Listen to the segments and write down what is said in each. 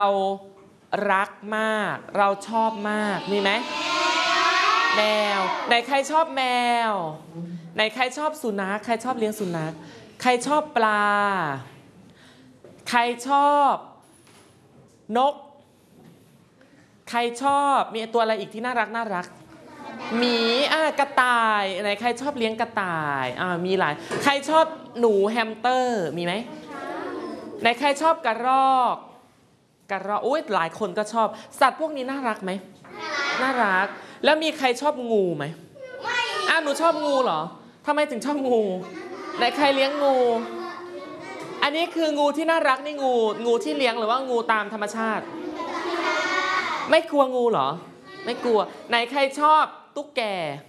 เรารักมากเราชอบมากมีไหมแมวไหนใครชอบแมวไหนใครชอบสุนัขใครชอบเลี้ยงสุนัขใครชอบปลาใครชอบนกใครชอบมีตัวอะไรอีกที่น่ารักหมีกระต่ายไหนใครชอบเลี้ยงกระต่ายมีหลายใครชอบหนูแฮมสเตอร์มีไหมไหนใครชอบกระรอกอุ้ยหลายคนก็ชอบสัตว์พวกนี้น่ารักไหมน่ารักแล้วมีใครชอบงูไหมหนูชอบงูเหรอทำไมถึงชอบงูไหนใครเลี้ยงงูอันนี้คืองูที่น่ารักนี่งูที่เลี้ยงหรือว่างูตามธรรมชาติไม่กลัวงูเหรอไม่กลัวไหนใครชอบตุ๊กแก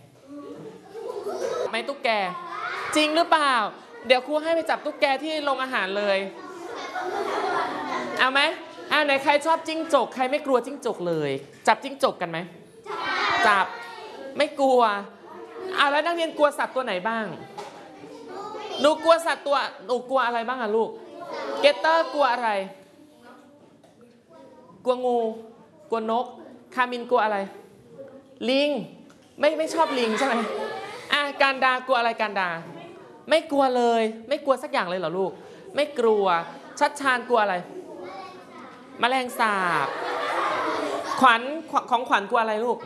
ไหมตุ๊กแกจริงหรือเปล่าเดี๋ยวครูให้ไปจับตุ๊กแกที่โรงอาหารเลยเอาไหมไหนใครชอบจิ้งจกใครไม่กลัวจิ้งจกเลยจับจิ้งจกกันไหมจับไม่กลัวแล้วนักเรียนกลัวสัตว์ตัวไหนบ้างหนูกลัวสัตว์ตัวหนูกลัวอะไรบ้างลูกเกตเตอร์กลัวอะไรกลัวงูกลัวนกคามินกลัวอะไรลิงไม่ชอบลิงใช่ไหมการดากลัวอะไรการดาไม่กลัวเลยไม่กลัวสักอย่างเลยเหรอลูกไม่กลัวชัดชานกลัวอะไรแมลงสาบขวัญของขวัญกลัวอะไรลูก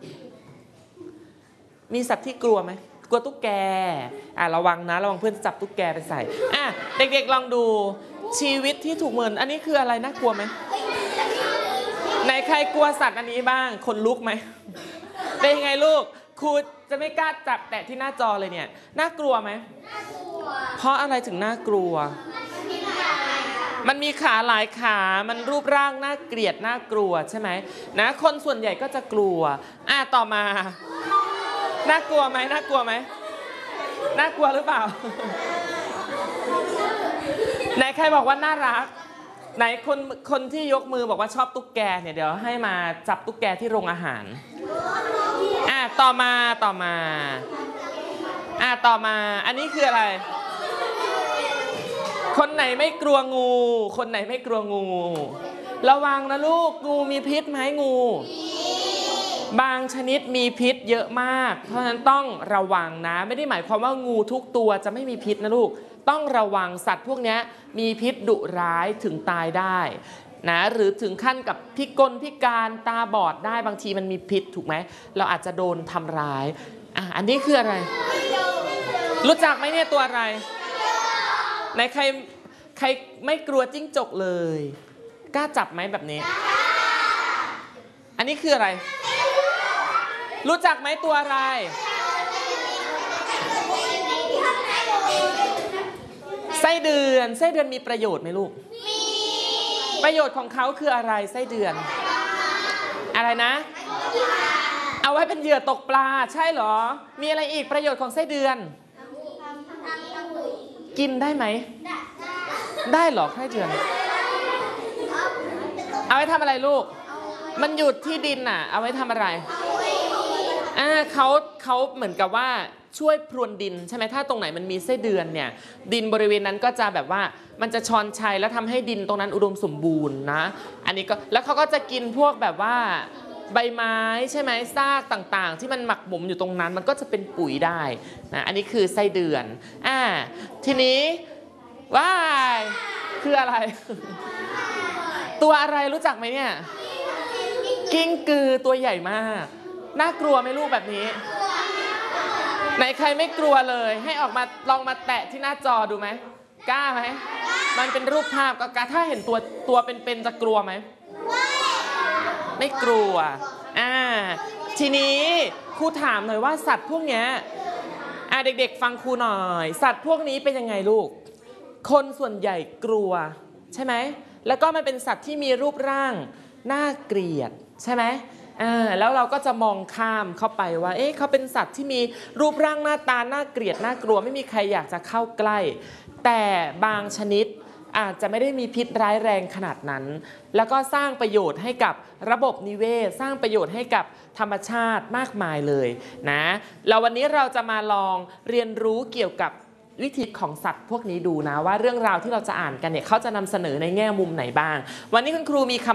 มีสัตว์ที่กลัวไหมกลัวตุ๊กแกระวังนะระวังเพื่อนจับตุ๊กแกไปใส่เด็กๆลองดูชีวิตที่ถูกเหมือนอันนี้คืออะไรน่ากลัวไหมไหนใครกลัวสัตว์อันนี้บ้างคนลุกไหมเป็นยังไงลูกครูจะไม่กล้าจับแตะที่หน้าจอเลยเนี่ยน่ากลัวไหมเพราะอะไรถึงน่ากลัวมันมีขาหลายขามันรูปร่างน่าเกลียดน่ากลัวใช่ไหมนะคนส่วนใหญ่ก็จะกลัวต่อมาน่ากลัวไหมน่ากลัวไหมน่ากลัวหรือเปล่าไหนใครบอกว่าน่ารักไหนคนที่ยกมือบอกว่าชอบตุ๊กแกเนี่ยเดี๋ยวให้มาจับตุ๊กแกที่โรงอาหารต่อมาอันนี้คืออะไรคนไหนไม่กลัวงูคนไหนไม่กลัวงูระวังนะลูกงูมีพิษไหมงูบางชนิดมีพิษเยอะมากเพราะฉะนั้นต้องระวังนะไม่ได้หมายความว่างูทุกตัวจะไม่มีพิษนะลูกต้องระวังสัตว์พวกนี้มีพิษดุร้ายถึงตายได้นะหรือถึงขั้นกับพิการตาบอดได้บางทีมันมีพิษถูกไหมเราอาจจะโดนทำร้ายอันนี้คืออะไรรู้จักไหมเนี่ยตัวอะไรไหนใครไม่กลัวจิ้งจกเลยกล้าจับไหมแบบนี้อันนี้คืออะไรรู้จักไหมตัวอะไรไส้เดือนมีประโยชน์ไหมลูกประโยชน์ของเขาคืออะไรไส้เดือนอะไรนะเอาไว้เป็นเหยื่อตกปลาใช่เหรอมีอะไรอีกประโยชน์ของไส้เดือนกินได้ไหมได้เหรอไส้เดือนเอาไว้ทำอะไรลูกมันอยู่ที่ดินเอาไว้ทำอะไรเขาเหมือนกับว่าช่วยพรวนดินใช่ไหมถ้าตรงไหนมันมีไส้เดือนเนี่ยดินบริเวณนั้นก็จะแบบว่ามันจะชอนชัยแล้วทำให้ดินตรงนั้นอุดมสมบูรณ์นะอันนี้ก็แล้วเขาก็จะกินพวกแบบว่าใบไม้ใช่ไหมซากต่างๆที่มันหมักหมมอยู่ตรงนั้นมันก็จะเป็นปุ๋ยได้นะอันนี้คือไส้เดือนทีนี้ว้ายคืออะไร ตัวอะไรรู้จักไหมเนี่ยกิ้งกือตัวใหญ่มากน่ากลัวไหมลูกแบบนี้ไหนใครไม่กลัวเลยให้ออกมาลองมาแตะที่หน้าจอดูไหมกล้าไหมมันเป็นรูปภาพก็กล้าถ้าเห็นตัวเป็นจะกลัวไหมไม่กลัวทีนี้ครูถามหน่อยว่าสัตว์พวกเนี้ยเด็กๆฟังครูหน่อยสัตว์พวกนี้เป็นยังไงลูกคนส่วนใหญ่กลัวใช่ไหมแล้วก็มันเป็นสัตว์ที่มีรูปร่างน่าเกลียดใช่ไหมแล้วเราก็จะมองข้ามเข้าไปว่าเขาเป็นสัตว์ที่มีรูปร่างหน้าตาน่าเกลียดน่ากลัวไม่มีใครอยากจะเข้าใกล้แต่บางชนิดอาจจะไม่ได้มีพิษร้ายแรงขนาดนั้นแล้วก็สร้างประโยชน์ให้กับระบบนิเวศสร้างประโยชน์ให้กับธรรมชาติมากมายเลยนะแล้ววันนี้เราจะมาลองเรียนรู้เกี่ยวกับวิธีของสัตว์พวกนี้ดูนะว่าเรื่องราวที่เราจะอ่านกันเนี่ยเขาจะนำเสนอในแง่มุมไหนบ้างวันนี้คุณครูมีคำ